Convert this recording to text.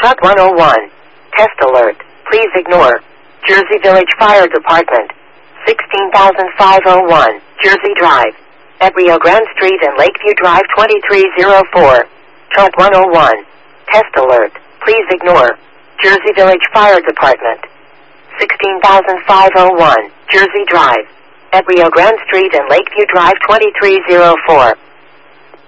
Truck 101. Test alert. Please ignore. Jersey Village Fire Department. 16,501, Jersey Drive. At Rio Grande Street and Lakeview Drive 2304. Truck 101. Test alert. Please ignore. Jersey Village Fire Department. 16,501, Jersey Drive. At Rio Grande Street and Lakeview Drive 2304.